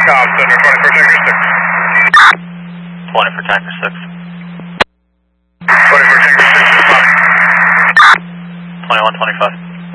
Center, 20 for Tanker 6. 20 for Tanker 6. 20 for Tanker 6 is fine. 2125.